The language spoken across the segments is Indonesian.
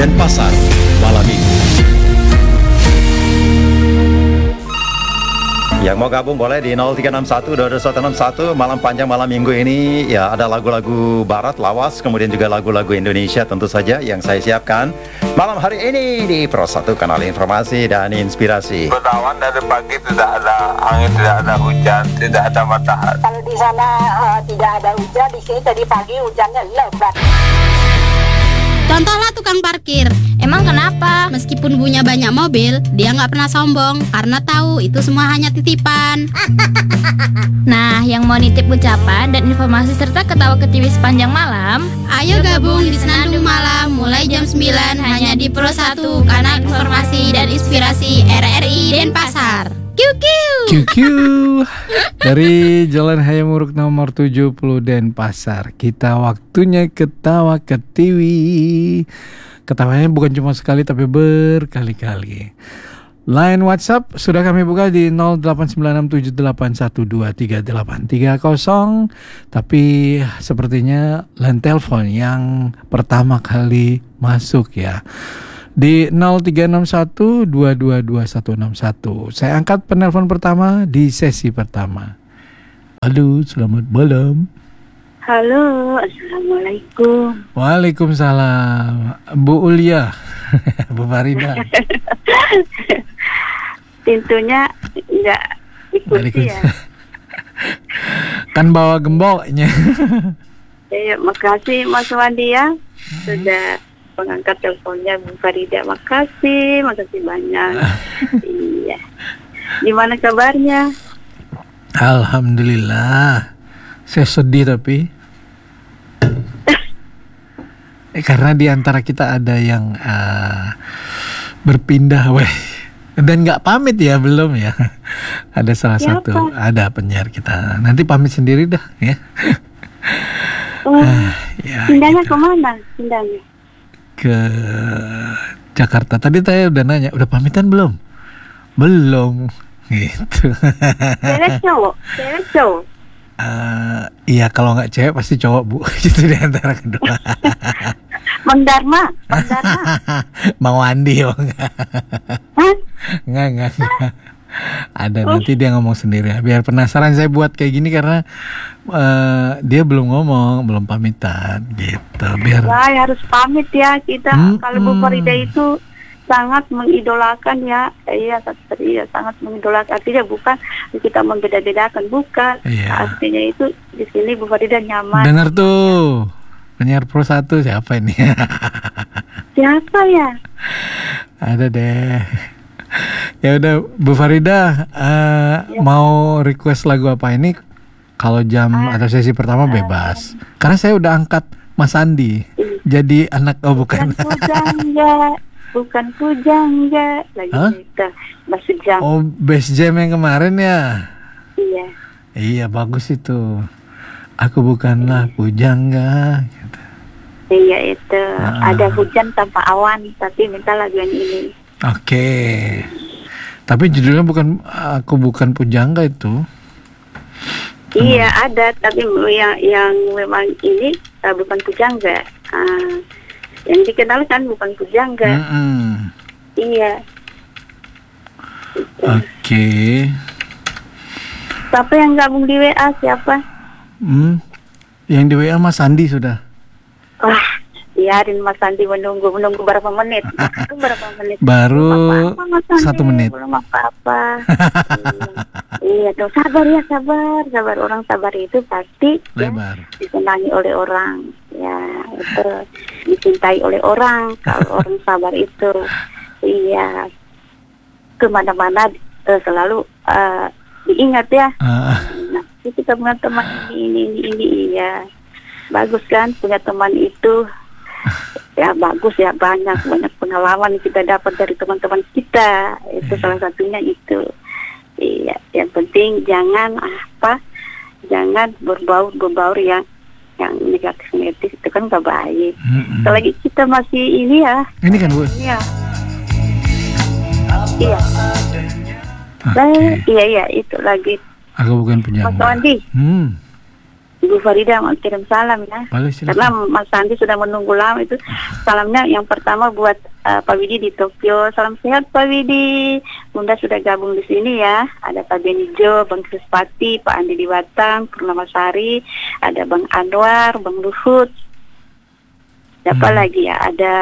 Denpasar malam Minggu. Yang mau gabung boleh di 0361 malam panjang malam minggu ini. Ya, ada lagu-lagu barat lawas, kemudian juga lagu-lagu Indonesia tentu saja yang saya siapkan malam hari ini di Pro 1 Kanal Informasi dan Inspirasi. Berawan dari pagi, tidak ada angin, tidak ada hujan, tidak ada matahari. Kalau di sana tidak ada hujan, di sini tadi pagi hujannya lebat. Contohlah tukang parkir. Emang kenapa? Meskipun punya banyak mobil, dia nggak pernah sombong karena tahu itu semua hanya titipan. Nah, yang mau nitip ucapan dan informasi serta ketawa ketiwi sepanjang malam, ayo gabung di Senandung Malam mulai jam 9 hanya di Pro 1 Kanal Informasi dan Inspirasi RRI Denpasar. QQ dari Jalan Hayamuruk nomor 70 Denpasar. Kita waktunya ketawa ketiwi. Ketawanya bukan cuma sekali tapi berkali-kali. Line WhatsApp sudah kami buka di 089678123830. Tapi sepertinya line telepon yang pertama kali masuk ya, di 0361222161. Saya angkat penelpon pertama di sesi pertama. Halo, selamat malam. Halo, assalamualaikum. Waalaikumsalam. Bu Ulia, Bu Farida. Tentunya nggak ikuti ya. Kan bawa gemboknya. Makasih Mas Wandi ya, sudah mengangkat teleponnya Bu Farida. Makasih banyak. Iya. Gimana kabarnya? Alhamdulillah. Saya sedih tapi karena di antara kita ada yang berpindah, dan nggak pamit ya, belum ya. Ada salah Siapa? satu, ada penyiar kita. Nanti pamit sendiri dah ya. Ya, Pindahnya gitu. kemana? Pindahnya? Ke Jakarta. Tadi saya udah nanya, udah pamitan belum? Belum, gitu. Cewek cowok? Iya, kalau nggak cewek pasti cowok, Bu. Gitu di antara kedua. Mang Dharma? Mau Andi oh enggak? Hah? Enggak. Ada, nanti dia ngomong sendiri ya. Biar penasaran saya buat kayak gini karena dia belum ngomong, belum pamitan gitu. Biar Ya, harus pamit ya kita. Kalau Bu Farida itu sangat mengidolakan ya. Iya, sangat mengidolakan. Artinya bukan kita membeda-bedakan, bukan. Iya. Artinya itu di sini Bu Farida nyaman. Dengar tuh. Penyiar Pro 1 siapa ini? Siapa ya? Ada deh. Ya udah, Bu Farida, mau request lagu apa ini? Kalau jam atau sesi pertama bebas. Karena saya udah angkat Mas Andi. Jadi anak bukan. Bukan pujangga lagi kita masih jam. Oh, best jam yang kemarin ya. Iya. Iya, bagus itu. Aku bukanlah pujangga gitu. Iya itu. Ada hujan tanpa awan, tapi minta lagu yang ini. Oke. Tapi judulnya bukan Aku Bukan Pujangga itu. Iya ada, tapi yang memang ini bukan pujangga. Yang dikenalkan bukan pujangga. Iya. Oke. Siapa yang gabung di WA? Siapa? Yang di WA Mas Andi sudah. Wah, biarin Mas Andi menunggu berapa menit? Berapa menit? Baru Belum apa-apa, Mas Andi. 1 menit. Belum apa-apa. Iya tuh, sabar. Orang sabar itu pasti Lebar. ya, disenangi oleh orang. Ya, itu dicintai oleh orang. Kalau orang sabar itu, iya, kemana-mana selalu diingat ya. Nah, kita punya teman ini, ya, bagus kan punya teman itu. Ya bagus ya, banyak pengalaman yang kita dapat dari teman-teman kita. Itu salah satunya itu. Iya, yang penting jangan berbaur yang negatif itu kan gak baik. Apalagi kita masih ini ya. Ini kan Bu. Iya. Iya. Okay. Iya itu lagi. Aku bukan pujangga. Mas Wandi. Ibu Farida mau kirim salam ya. Boleh, Karena silakan. Mas Sandi sudah menunggu lama itu. Salamnya yang pertama buat Pak Widi di Tokyo. Salam sehat Pak Widi. Bunda sudah gabung di sini ya. Ada Pak Benijo, Bang Krispati, Pak Andi di Batang, Purnamasari, ada Bang Anwar, Bang Luhut. Siapa lagi ya? Ada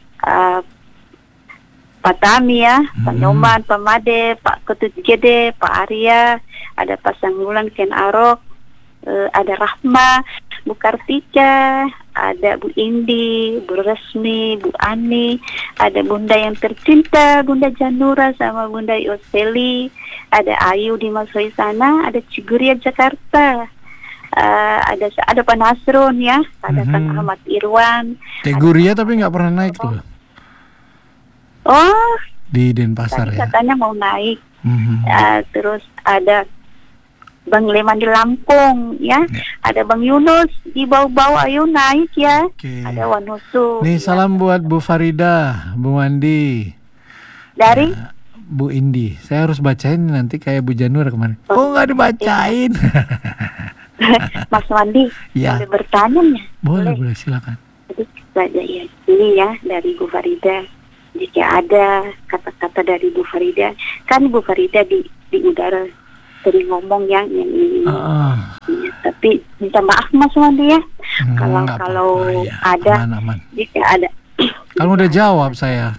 Pak Tami ya, Pak Nyoman, Pak Made, Pak Ketut Gede, Pak Arya, ada Pak Sanggulan, Ken Arok, ada Rahma, Bu Kartika, ada Bu Indi, Bu Resmi, Bu Ani, ada Bunda yang tercinta, Bunda Janura sama Bunda Yoseli, ada Ayu di Masoi sana, ada Ciguria Jakarta, ada Pak Nasrun ya, ada Kang Ahmad Irwan. Teguria tapi nggak pernah naik loh Oh, di Denpasar tadi ya. katanya mau naik. Mhm. Terus ada Bang Leman di Lampung ya, ada Bang Yunus di bawah-bawah, ayo naik ya. Oke. Ada Wanusu. Nih salam buat Bu Farida, Bu Wandi, Dari Bu Indi. Saya harus bacain nanti kayak Bu Janur kemarin. Oh nggak dibacain. Mas Wandi, Ya. boleh bertanya ya? boleh silakan. Jadi saja ya. Ini ya dari Bu Farida. Jika ada kata-kata dari Bu Farida, kan Bu Farida di udara sering ngomong yang ini. Ya, tapi minta maaf Mas Wandi ya. Nggak Kalau apa-apa, ya. ada, Aman. jika ada, Kan udah jawab saya.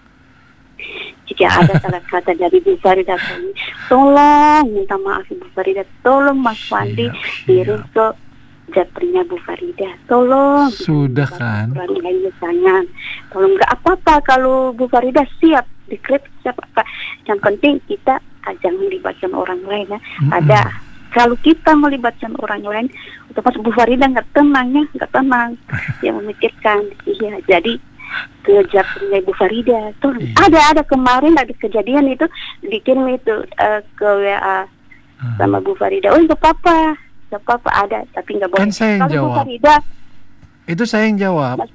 jika ada salah kata dari Bu Farida, tolong minta maaf Bu Farida, tolong Mas Wandi kirim ke Japrinya Bu Farida, tolong. Sudah kan? Orang lain jangan, tolong nggak apa-apa kalau Bu Farida siap dikrip siapa. Yang penting kita jangan melibatkan orang lain ya. Ada kalau kita melibatkan orang lain, otomatis Bu Farida nggak tenang. Dia memikirkan, iya. Jadi ke Japrinya Bu Farida, tuh ada kemarin ada kejadian itu dikirim itu ke WA sama Bu Farida. Oh nggak apa-apa ada, tapi nggak boleh. Kan saya yang Kalau Bu jawab. Farida, Itu saya yang jawab.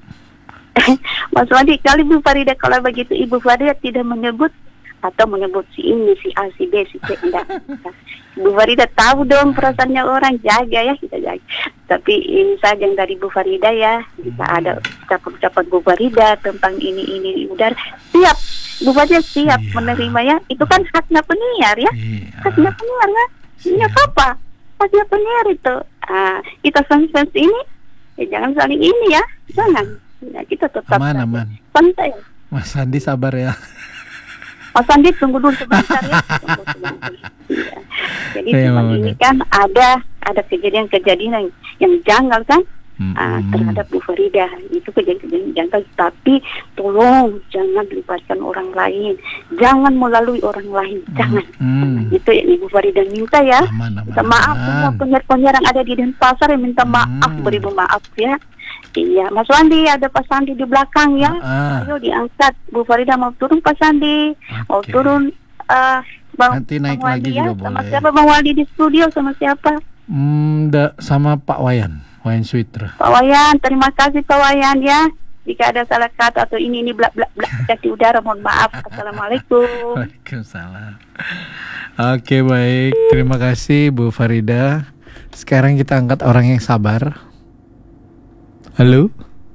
Mas Wandi, kali Bu Farida kalau begitu Ibu Farida tidak menyebut atau menyebut si ini, si A, si B, si C, enggak. Bu Farida tahu dong perasaannya orang, jaga ya, kita jaga. Tapi ini saja yang dari Bu Farida ya, jika ada ucapan-ucapan Bu Farida tentang ini udara, siap. Bu Farida siap menerima ya, itu kan haknya penyiar ya, haknya penyiar ya, ini apa? Haknya penyiar itu. Kita fans ini, ya jangan saling ini ya, jangan. Ya, kita tetap Aman. santai. Mas Sandi sabar ya. Mas Andi tunggu dulu sebentar ya. Tunggu sebentar. Iya. Jadi Iya, cuma benar. ini kan ada kejadian yang janggal kan terhadap Bu Farida. Itu kejadian janggal, tapi tolong jangan libatkan orang lain, jangan melalui orang lain, jangan. Itu yang Ibu Farida minta ya. Aman. Minta maaf semua penyiar-penyiar yang ada di Denpasar, yang minta maaf, beribu maaf ya. Iya, Mas Wandi, ada Pak Sandi di belakang ya. Ayo diangkat, Bu Farida mau turun Pak Sandi, mau turun Bang. Nanti naik Bang lagi Wandi juga sama boleh. siapa Bang Wandi di studio sama siapa? Sama Pak Wayan Suitra. Pak Wayan, terima kasih Pak Wayan ya. Jika ada salah kata atau ini bla bla bla di udara, mohon maaf. Assalamualaikum. Waalaikumsalam. Oke, baik. Terima kasih Bu Farida. Sekarang kita angkat orang yang sabar. Halo.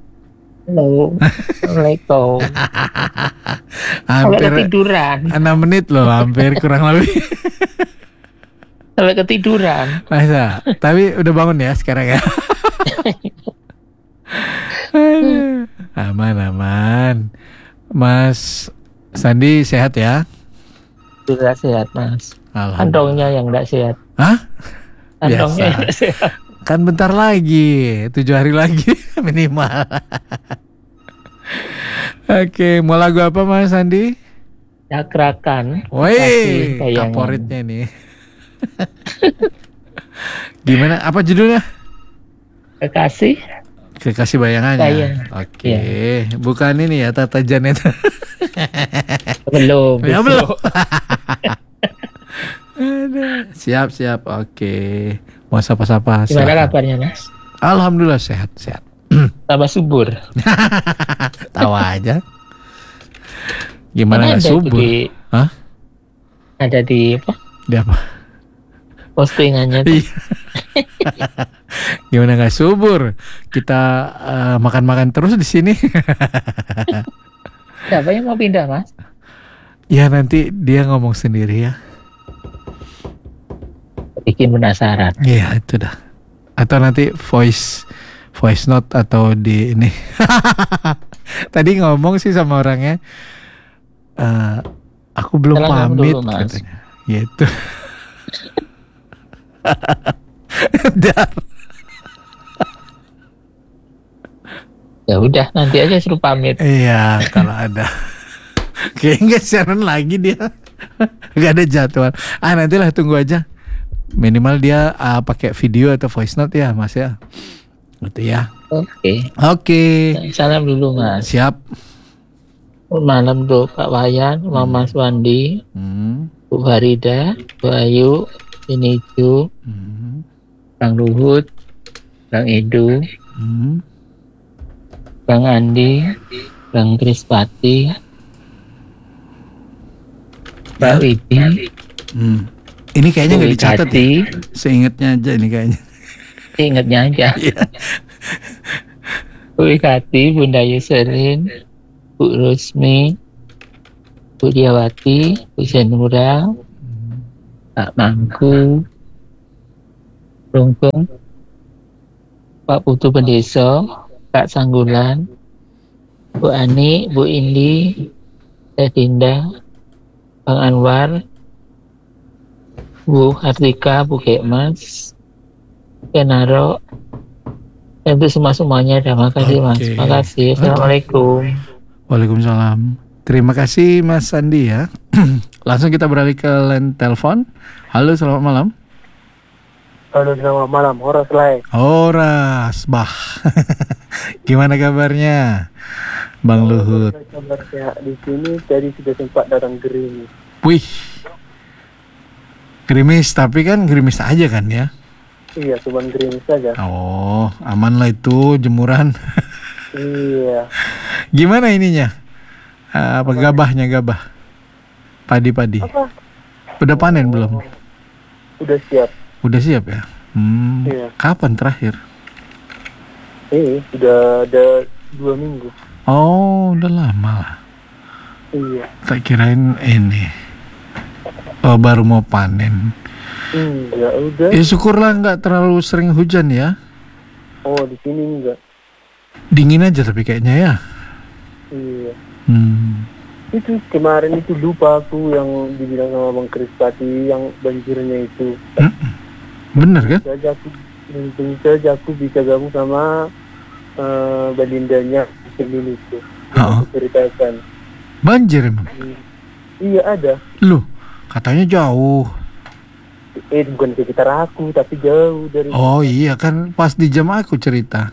Assalamualaikum. Sampai Hampir ketiduran. 6 menit loh, hampir kurang lebih. Sampai ketiduran. Masa? Tapi udah bangun ya sekarang ya. Aman. Mas Sandi sehat ya? Sudah sehat Mas. Alhamdulillah. Kantongnya yang tidak sehat. Hah? Kantongnya yang Biasa. tidak sehat. Kan bentar lagi, 7 hari lagi minimal. Oke, mau lagu apa Mas Sandi? Cakrakan. Woi, Kayangan. favoritnya nih. Gimana? Apa judulnya? Kekasih. Kekasih bayangannya. Bayangan. Oke, bukan ini ya Tata Janet. Belum. Ya, besok. belum. Aduh. Siap. Oke. Mau sapa-sapa. Gimana silakan. kabarnya Mas? Alhamdulillah sehat. Tambah subur. Tawa aja. Gimana Mana nggak ada itu subur? Hah? Ada di apa? Di apa? Postingannya tuh. Iya. Gimana nggak subur? Kita makan-makan terus di sini. Siapa yang mau pindah, Mas? Ya nanti dia ngomong sendiri ya. Bikin penasaran. Iya itu dah. Atau nanti voice note atau di ini. Tadi ngomong sih sama orangnya. Aku belum Salam pamit dulu, Mas. katanya. Gitu. Dar. Ya udah, nanti aja suruh pamit. Iya kalau ada. Kayaknya nggak siaran lagi dia. Nggak ada jadwal. Nantilah tunggu aja. Minimal dia pakai video atau voice note ya Mas ya. Gitu ya. Oke. Salam dulu, Mas. Siap. Malam tuh Pak Wayan, Mama Swandi, Bu Farida, Bu Ayu, Inicu, Bang Luhut, Bang Edu, Bang Andi, Bang Krispati, Mbak Widi, Ini kayaknya Bu nggak dicatat Wikati. ya. Seingatnya aja ini kayaknya. Ingatnya aja. Iya. Bu Wikati, Bunda Yuselin, Bu Rusmi, Bu Diawati, Bu Senura, Pak Mangku, Rungkung, Pak Putu Pendeso, Kak Sanggulan, Bu Ani, Bu Indi, Teh Dinda, Bang Anwar, Bu Hartika, Bu Kekmas, Kenaro, dan itu semuanya. Terima kasih Mas. Oke. Terima kasih. Assalamualaikum. Waalaikumsalam. Terima kasih Mas Sandi ya. Langsung kita beralih ke line telepon. Halo, selamat malam. Halo, selamat malam. Horas Lai. Horas, bah. Gimana kabarnya, Bang Luhut? Kabarnya di sini tadi sudah sempat datang gerimis. Wih, gerimis tapi kan gerimis aja kan ya? Iya, cuma gerimis saja. Oh, aman lah itu jemuran. Iya. Gimana ininya? Apa gabahnya gabah? Padi-padi. Apa? Udah panen belum? Udah siap. Udah siap ya? Iya. Kapan terakhir? Sudah ada 2 minggu. Oh, udah lama lah. Iya. Tak kirain ini. Oh, baru mau panen. Ya udah. Ya syukurlah nggak terlalu sering hujan ya. Oh, di sini enggak. Dingin aja tapi kayaknya ya. Iya. Itu Kemarin itu lupa aku yang dibilang sama Bang Krispati yang banjirnya itu. bener kan? Tentu saja aku bisa gabung sama Balindanya Selin itu. Oh. Aku ceritakan. Banjir emang? Iya ada. Loh, katanya jauh. Bukan sekitar aku, tapi jauh dari. Oh iya kan pas di jam aku cerita.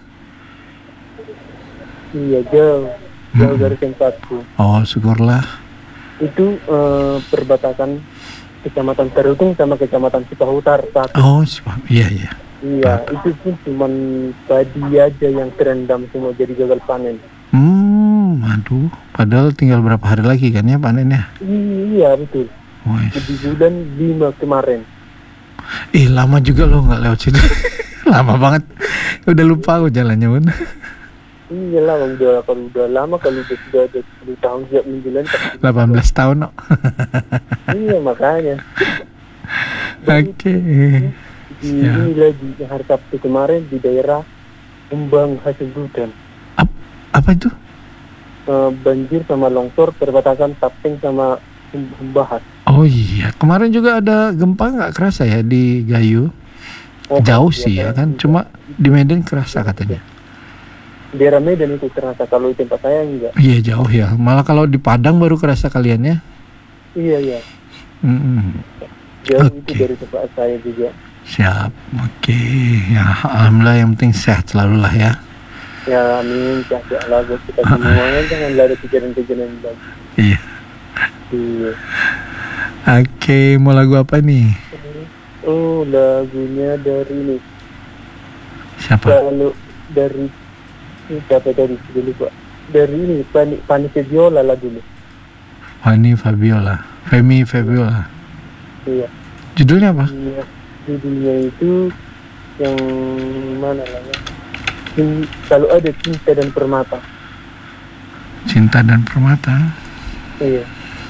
Iya jauh dari tempatku. Oh syukurlah. Itu perbatasan Kecamatan Terutung sama Kecamatan Cipahutar satu. Oh iya. Iya, itu pun cuma padi aja yang terendam semua jadi gagal panen. Aduh, padahal tinggal berapa hari lagi kan ya panennya? Iya betul. Di bulan 5 kemarin. Lama juga lo nggak lewat situ. Lama banget. Udah lupa aku jalannya pun. Iya lah, kalau udah lama, kalau sudah ada 10 tahun sejak menjalan. 18 tahun no. Iya makanya. Oke. Ini lagi hari Sabtu kemarin di daerah Umbang Hasil Hutan. Apa itu? Banjir sama longsor perbatasan Taping sama Umbahas. Oh iya, kemarin juga ada gempa nggak kerasa ya di Gayo? Jauh sih ya kan, cuma di Medan kerasa katanya. Daerah Medan itu terasa, kalau di tempat saya enggak. Iya jauh ya, malah kalau di Padang baru kerasa kalian ya? Iya. Jauh itu dari tempat saya juga. Siap, oke. Ya alhamdulillah yang penting sehat selalu lah ya. Ya amin, sehat Allah buat kita semuanya, jangan ada kejadian-kejadian lagi. Iya. Oke, mau lagu apa nih? Oh, lagunya dari ini. Siapa? Kalau dari siapa tadi dulu Pak? Dari ini Pani Fabiola lagunya. Femi Fabiola. Iya. Judulnya apa? Judulnya itu yang mana namanya? Kalau ada cinta dan permata. Cinta dan Permata. Iya.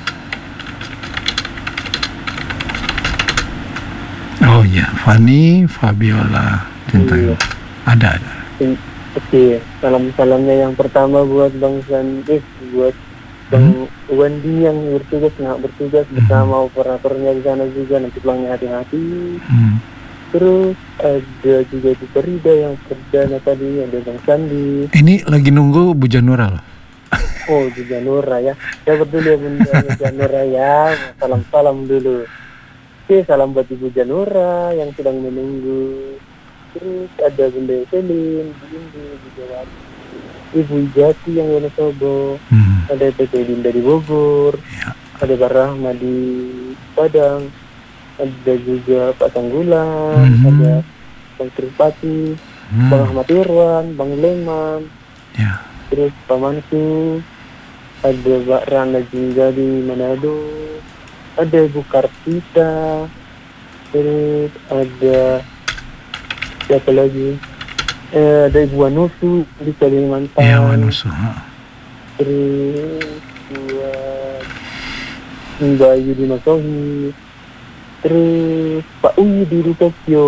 Oh iya, Fanny Fabiola Cinta. Iya. Ada. Oke, salam-salamnya yang pertama buat Bang Sandi, buat Bang Wandi yang bertugas bersama operatornya di sana juga, nanti pulangnya hati-hati. Terus ada juga Bu Farida yang perdana tadi, ada Bang Sandi. Ini lagi nunggu Bu Janura loh. Oh, Bu Janura ya. Saya dulu ya Bunda Janura ya. Salam-salam dulu. Oke, salam buat Ibu Janura yang sedang menunggu. Terus ada Bunda Selin, Bu Indi, Bu Jawati, Ibu Jati yang Wonosobo, ada Tete Dinda di Bogor, ada Pak Rahma di Padang, ada juga Pak Tanggulan, ada Bang Tripati, Bang Ahmad Irwan, Bang Leman, terus Pak Mansu, ada Pak Rana Jingga di Manado, ada Ibu Kartita, terus ada siapa lagi? Ada Ibu Wanusu di Kalimantan. Iya, Wanusu. Terus buat Mbak Yudi Masohi. Terus Pak Uyi di Tokyo.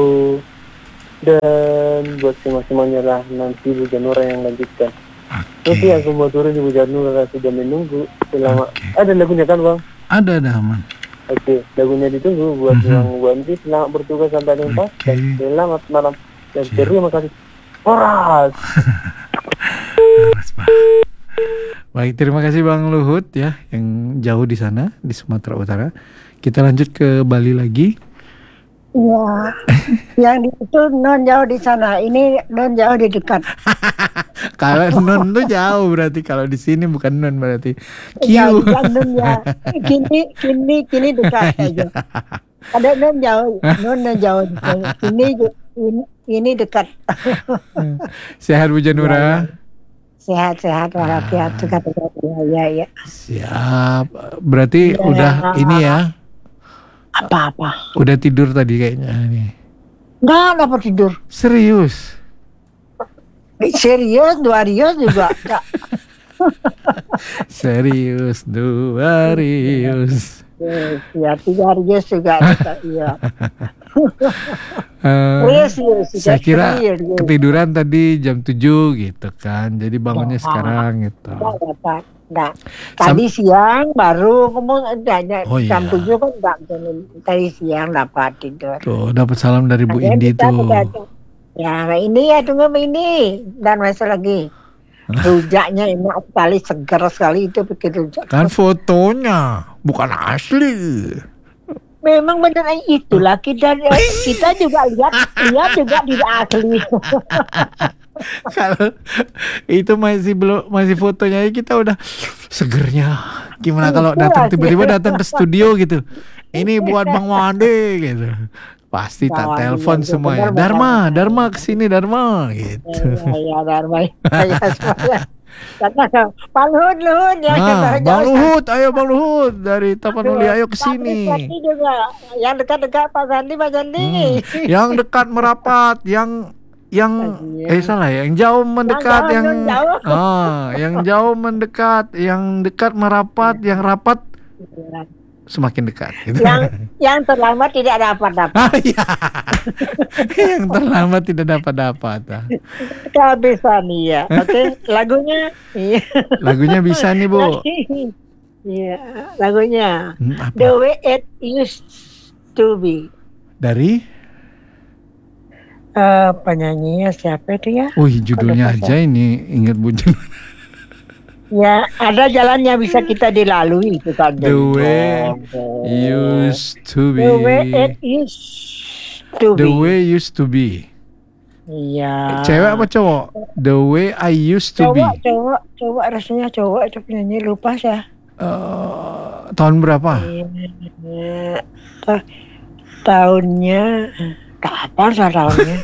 Dan buat semua-semuanya lah nanti Bu Janura yang lanjutkan. Nanti aku mau turun di Bu Janura sudah menunggu selama. Ada lagunya kan Bang? Ada aman. Oke, lagunya ditunggu buat Bang Wandi. Selamat bertugas sampai jumpa dan selamat malam dan terima kasih. Horas. Baik, terima kasih Bang Luhut ya yang jauh di sana di Sumatera Utara. Kita lanjut ke Bali lagi. Iya. Yang itu non jauh di sana, ini non jauh di dekat. Kalau non tuh jauh berarti, kalau di sini bukan non berarti. Ya, non ya. Kini dekat aja. Ada non jauh, non jauh. Ini dekat. Sehat Bu Janura. Sehat walafiat dekat. Ya. Siap. Berarti udah ini ya. Apa-apa. Udah tidur tadi kayaknya nih. Nggak dapat tidur. Serius? Serius, Dwarius juga. Serius, Dwarius. Ya, 3 Rius juga. Iya. Saya kira ketiduran tadi jam 7 gitu kan. Jadi bangunnya sekarang gitu. Enggak. Tadi siang baru jam 7 kan enggak. Tadi siang dapat tidur. Tuh, dapat salam dari Bu Indi tuh. Ya, ini ya tunggu ini dan masih lagi. Rujaknya enak sekali, segar sekali itu bikin rujak. Kan fotonya, bukan asli. Memang benar itulah kita juga lihat juga tidak asli. Kalau itu masih fotonya kita udah segernya. Gimana kalau datang tiba-tiba datang ke studio gitu. Ini buat Bang Wandi gitu. Pasti tak telepon semuanya. Dharma kesini Dharma gitu. Ya Dharma. Karena Bang Luhut ya. Bang Luhut, ayo Bang Luhut dari Tapanuli, ayo kesini. Juga. Yang dekat-dekat Pak Sandi. Yang dekat merapat, yang salah ya, yang jauh mendekat, yang jauh mendekat, yang dekat merapat, yang rapat semakin dekat. Gitu. Yang terlambat tidak dapat. Yang terlambat tidak dapat. Kehabisan ya. Oke, lagunya. Lagunya bisa nih Bu. Iya, lagunya. The Way It Used to Be. Dari? Penyanyinya siapa itu ya? Wih, judulnya aja ini ingat Bu. Ya, ada jalannya bisa kita dilalui itu kan. The way used to be. The way it used to be. The way used to be. Iya. Cewek apa cowok? The way I used to be. Cowok rasanya cowok itu penyanyi, lupa saya. Tahun berapa? Tahunnya kapan saya tahunnya?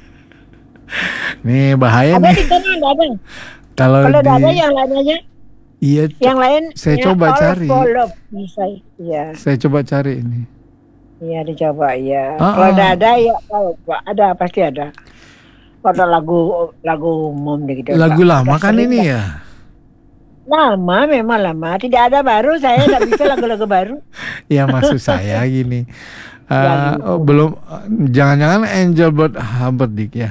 Nih bahaya ada nih. Di sana ada. Kalau ada yang lainnya. Iya. Yang lain. Saya coba cari. Bisa. Iya. Saya coba cari ini. Iya dicoba ya. Ah, Kalau ah. udah ada ya, kalau ada pasti ada. Kalau lagu umum gitu. Lagu Pak. lama Udah kan sering ini dah. ya. Lama memang lama. Tidak ada baru. Saya tidak bisa lagu-lagu baru. Ya maksud saya gini. Ya, gitu. Belum, jangan-jangan Angel Bird Humperdinck ya?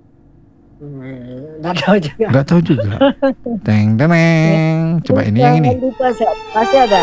Nggak tahu juga. Nggak tahu juga. Teng teneng. Coba ini yang ini. Jangan lupa, pasti ada.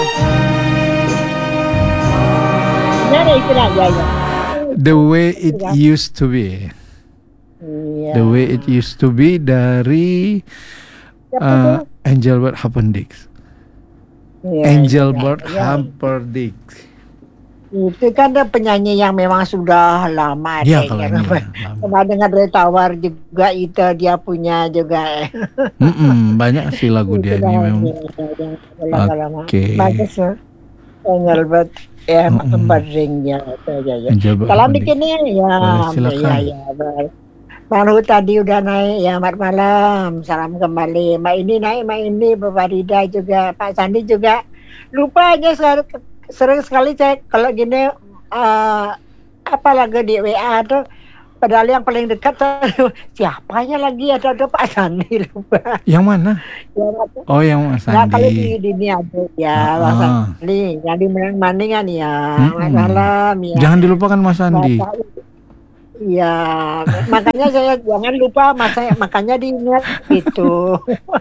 Ini ada istilah ya. The Way It Used to Be. Iya. The Way It Used to Be dari Siapa tuh? Angel Bird Humperdinck. Iya, Angel iya, Bird iya. Humperdinck. Itu kan ada penyanyi yang memang sudah lama. Iya, adanya. kalau ini ya, lama. Pernah dengar dari Tawar juga itu dia punya juga. Banyak sih lagu dia ini memang. Oke. Bagus ya. Angel Bird ya Humperdinck ya. Angel Bird Salam Humperdinck. bikinnya ya. Boleh, silakan. Ya. Baru tadi udah naik ya, selamat malam. Salam kembali. Mbak ini naik, Mbak ini, Bu Farida juga, Pak Sandi juga. Lupa aja sering sekali saya kalau gini apa lagu di WA tuh. Padahal yang paling dekat siapanya lagi ada Pak Sandi lupa. Yang mana? Oh, yang Mas Nah, kalau Sandi. di ini ada ya Mas Sandi. Yang di Maning kan ya. Malam ya. Jangan dilupakan Mas Sandi. Iya, makanya saya jangan lupa makanya diingat gitu.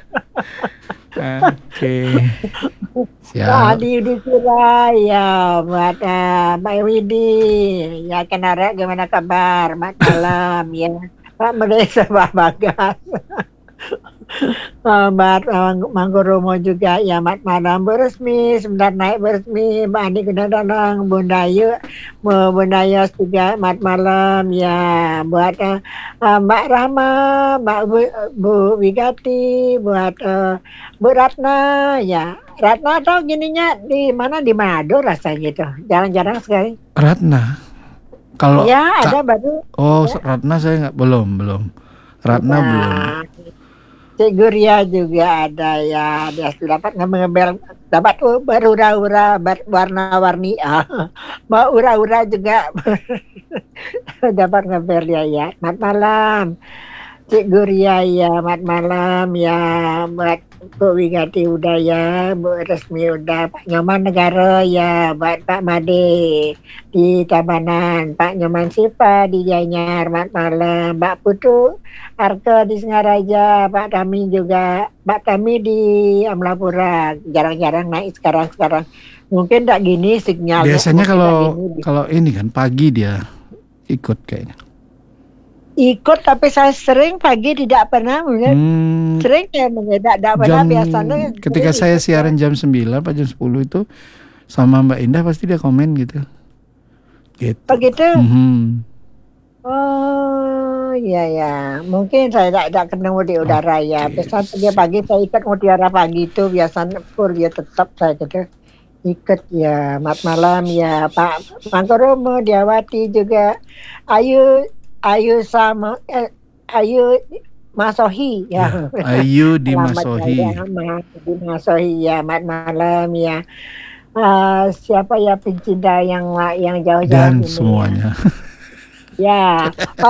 Oke. Siap. Tadi dikira ya buat Mbak Widi, ya Kenara gimana kabar? Mat malam ya, Pak Merdeka Pak Bagas. Mbak Manggoromo juga ya mat malam beresmi sebentar naik beresmi Mbak Andi Gunadang Bunda Yus juga mat malam ya buat Mbak Rahma Mbak Bu Wigati buat Bu Ratna ya Ratna atau gininya di mana di Manado rasanya gitu jarang-jarang sekali Ratna. Kalau ya ada baru ya. Ratna saya nggak belum. Ratna nah, belum. Cik Guria juga ada ya dia sudah dapat ngebel dapat berura-ura warna-warni mau ura-ura juga dapat ngebel ya mat malam Cik Guria ya mat malam ya buat Bu Wigati udah ya Bu Resmi udah Pak Nyoman Negara ya buat Pak Made di Tabanan Pak Nyoman Sipa di Gianyar mat malam Mbak Putu Arke di Singaraja, Pak Tami juga, Pak Tami di Amlapura, jarang-jarang naik sekarang. Mungkin tak gini sinyalnya. Biasanya kalau ini kan pagi dia ikut kayaknya. Ikut tapi saya sering pagi tidak pernah melihat. Sering ya tidak pernah biasanya. Ketika saya siaran jam 9 atau jam 10 itu sama Mbak Indah pasti dia komen gitu. Gitu. Begitu. Oh, iya. Mungkin saya tidak ketemu di udara ya. Biasanya pagi saya ikut udara pagi itu biasanya full ya tetap saya gitu. Ikut ya. Mat malam ya Pak Mangkoromo, Diawati juga. Ayu sama Ayu Masohi ya. Ayu di Masohi. Di Masohi ya. Mat malam ya. Siapa ya pencinta yang jauh-jauh dan ini semuanya. Ya,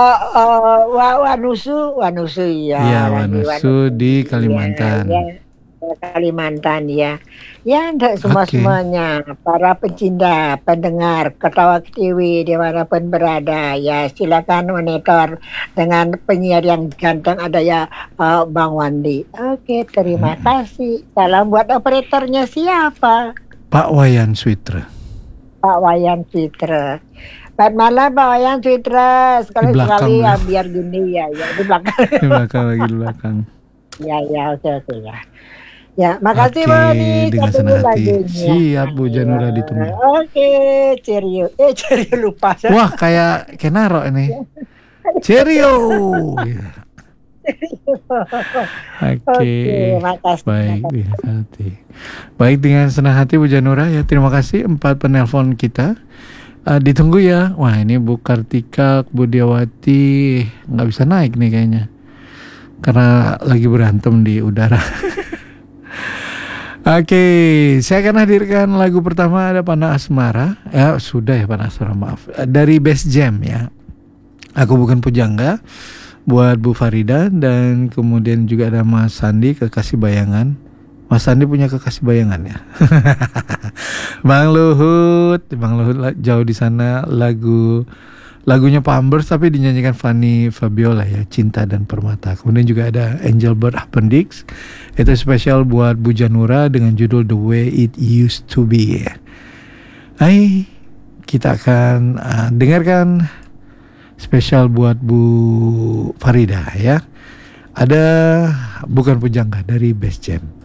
Wanusu ya. Iya, Wanusu di Kalimantan. Ya, Kalimantan ya. Ya, untuk semuanya para pencinta, pendengar, ketawa TV dimanapun berada ya silakan monitor dengan penyiar yang ganteng ada ya Bang Wandi. Oke, terima kasih. Salam buat operatornya siapa? Pak Wayan Switra. Pak Wayan Switra. Selamat malam Pak Wayan Switra. Sekali-sekali ya biar gini ya di belakang. Di belakang. Ya, oke ya. Ya, makasih Mbak Wani. Dengan senang hati. Siap Bu Janura ditunggu. Oke, cerio. Cerio lupa. Wah, kayak Kenaro ini. Cerio. Oke, makasih. Baik, dengan senang hati. Baik, dengan senang hati Bu Janura ya. Terima kasih 4 penelpon kita. Ditunggu ya. Wah, ini Bu Kartika, Bu Diawati nggak bisa naik nih kayaknya. Karena lagi berantem di udara. Oke, saya akan hadirkan lagu pertama ada Panah Asmara. Ya, sudah ya Panah Asmara, maaf. Dari Best Jam ya. Aku Bukan Pujangga buat Bu Farida, dan kemudian juga ada Mas Sandi, Kekasih Bayangan. Mas Sandi punya kekasih bayangan ya. Bang Luhut jauh di sana, lagunya Pampers tapi dinyanyikan Fanny Fabiola ya, Cinta dan Permata. Kemudian juga ada Engelbert Appendix, itu spesial buat Bu Janura dengan judul The Way It Used to Be. Hai, kita akan dengarkan spesial buat Bu Farida ya. Ada Bukan Pujangga dari Best Jam.